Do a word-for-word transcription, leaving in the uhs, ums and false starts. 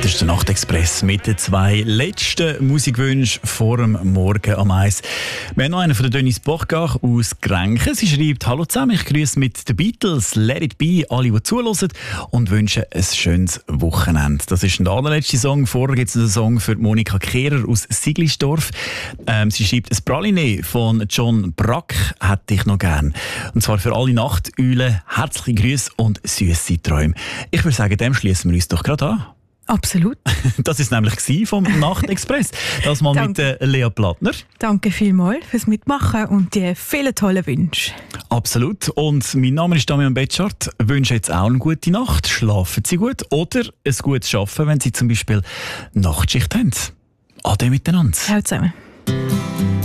Das ist der Nachtexpress mit den zwei letzten Musikwünschen vor dem Morgen am Eis. Wir haben noch einen von der Denise Bochgach aus Grenchen. Sie schreibt: Hallo zusammen, ich grüße mit den Beatles, Let It Be, alle, die zuhören, und wünsche ein schönes Wochenende. Das ist der allerletzte Song. Vorher gibt es einen Song für Monika Kehrer aus Siglisdorf. Ähm, sie schreibt: ein Praline von John Brack hätte ich noch gern. Und zwar für alle Nachteulen. Herzliche Grüße und süße Träume. Ich würde sagen, dem schließen wir uns doch gerade an. Absolut. Das war nämlich vom Nachtexpress. Das mal mit äh, Lea Plattner. Danke vielmals fürs Mitmachen und die vielen tollen Wünsche. Absolut. Und mein Name ist Damian Betschart. Ich wünsche jetzt auch eine gute Nacht. Schlafen Sie gut oder ein gutes Arbeiten, wenn Sie zum Beispiel Nachtschicht haben. Ade miteinander. Ciao zusammen.